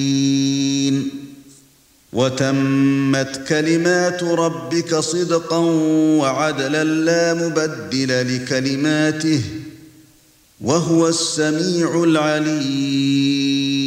وَتَمَّتْ كَلِمَاتُ رَبِّكَ صِدْقًا وَعَدْلًا لَّا مُبَدِّلَ لِكَلِمَاتِهِ وَهُوَ السَّمِيعُ الْعَلِيمُ.